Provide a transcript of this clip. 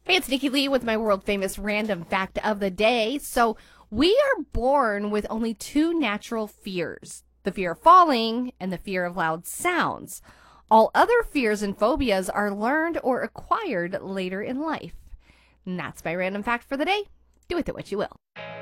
Hey, it's Nikki Lee with my world famous random fact of the day. So, we are born with only two natural fears, the fear of falling and the fear of loud sounds. All other fears and phobias are learned or acquired later in life. And that's my random fact for the day. Do with it what you will.